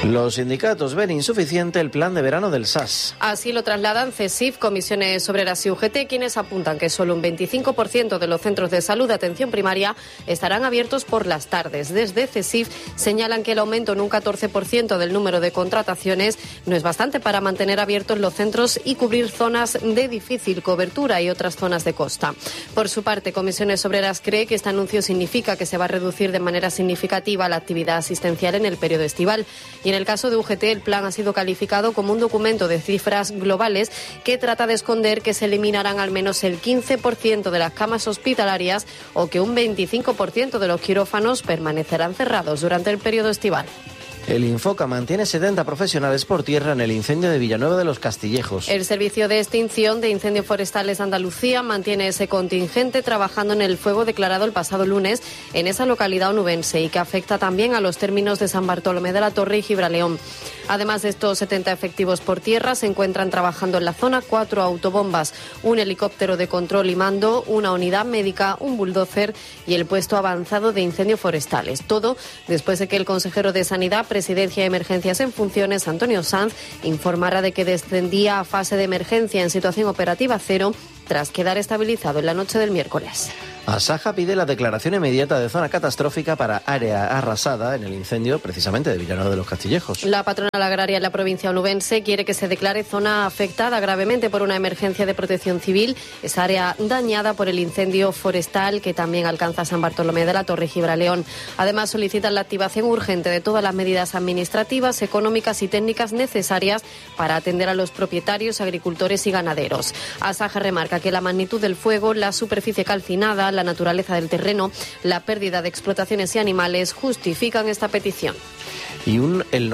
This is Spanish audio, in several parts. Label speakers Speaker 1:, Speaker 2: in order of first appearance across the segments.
Speaker 1: Los sindicatos ven insuficiente el plan de verano del SAS.
Speaker 2: Así lo trasladan CESIF, Comisiones Obreras y UGT, quienes apuntan que solo un 25% de los centros de salud de atención primaria estarán abiertos por las tardes. Desde CESIF señalan que el aumento en un 14% del número de contrataciones no es bastante para mantener abiertos los centros y cubrir zonas de difícil cobertura y otras zonas de costa. Por su parte, Comisiones Obreras cree que este anuncio significa que se va a reducir de manera significativa la actividad asistencial en el periodo estival. Y en el caso de UGT, el plan ha sido calificado como un documento de cifras globales que trata de esconder que se eliminarán al menos el 15% de las camas hospitalarias o que un 25% de los quirófanos permanecerán cerrados durante el periodo estival.
Speaker 1: El Infoca mantiene 70 profesionales por tierra en el incendio de Villanueva de los Castillejos.
Speaker 2: El Servicio de Extinción de Incendios Forestales Andalucía mantiene ese contingente trabajando en el fuego declarado el pasado lunes en esa localidad onubense y que afecta también a los términos de San Bartolomé de la Torre y Gibraleón. Además de estos 70 efectivos por tierra, se encuentran trabajando en la zona 4 autobombas, un helicóptero de control y mando, una unidad médica, un bulldozer y el puesto avanzado de incendios forestales. Todo después de que el consejero de Sanidad, Presidencia de Emergencias en funciones, Antonio Sanz, informara de que descendía a fase de emergencia en situación operativa cero tras quedar estabilizado en la noche del miércoles.
Speaker 1: Asaja pide la declaración inmediata de zona catastrófica para área arrasada en el incendio precisamente de Villanueva de los Castillejos.
Speaker 2: La patronal agraria en la provincia onubense quiere que se declare zona afectada gravemente por una emergencia de protección civil, esa área dañada por el incendio forestal que también alcanza San Bartolomé de la Torre y Gibraleón. Además, solicitan la activación urgente de todas las medidas administrativas, económicas y técnicas necesarias para atender a los propietarios, agricultores y ganaderos. Asaja remarca que la magnitud del fuego, la superficie calcinada, la naturaleza del terreno, la pérdida de explotaciones y animales justifican esta petición.
Speaker 1: Y el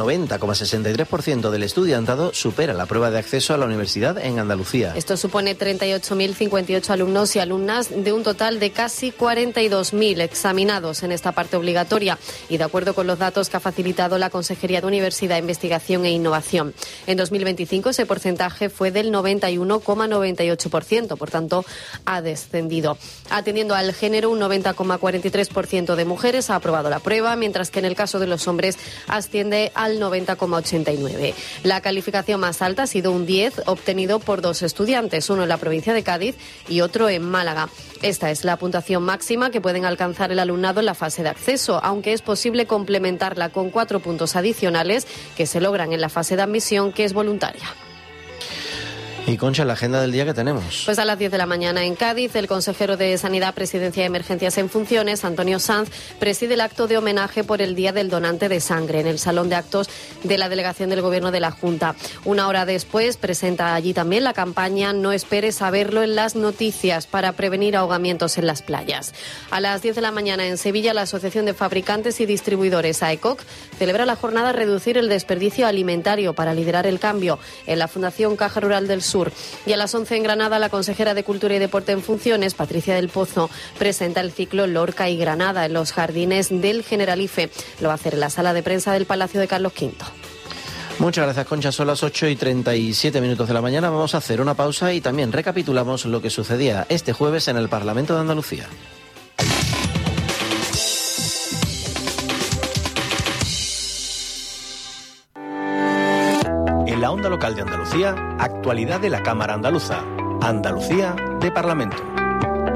Speaker 1: 90,63% del estudiantado supera la prueba de acceso a la universidad en Andalucía.
Speaker 2: Esto supone 38.058 alumnos y alumnas de un total de casi 42.000 examinados en esta parte obligatoria y de acuerdo con los datos que ha facilitado la Consejería de Universidad, Investigación e Innovación. En 2025 ese porcentaje fue del 91,98%, por tanto ha descendido. Atendiendo al género, un 90,43% de mujeres ha aprobado la prueba, mientras que en el caso de los hombres asciende al 90,89%. La calificación más alta ha sido un 10, obtenido por dos estudiantes, uno en la provincia de Cádiz y otro en Málaga. Esta es la puntuación máxima que pueden alcanzar el alumnado en la fase de acceso, aunque es posible complementarla con 4 puntos adicionales que se logran en la fase de admisión, que es voluntaria.
Speaker 1: Y Concha, la agenda del día que tenemos.
Speaker 2: Pues a las 10 de la mañana en Cádiz, el consejero de Sanidad, Presidencia de Emergencias en funciones, Antonio Sanz, preside el acto de homenaje por el Día del Donante de Sangre en el Salón de Actos de la Delegación del Gobierno de la Junta. Una hora después presenta allí también la campaña No esperes saberlo en las noticias para prevenir ahogamientos en las playas. A las 10 de la mañana en Sevilla, la Asociación de Fabricantes y Distribuidores AECOC celebra la jornada Reducir el desperdicio alimentario para liderar el cambio en la Fundación Caja Rural del Sur. Y a las 11 en Granada, la consejera de Cultura y Deporte en funciones, Patricia del Pozo, presenta el ciclo Lorca y Granada en los jardines del Generalife. Lo va a hacer en la sala de prensa del Palacio de Carlos V.
Speaker 1: Muchas gracias, Concha. Son las 8:37 de la mañana. Vamos a hacer una pausa y también recapitulamos lo que sucedía este jueves en el Parlamento de Andalucía.
Speaker 3: En la onda local de Andalucía, actualidad de la Cámara Andaluza. Andalucía de Parlamento.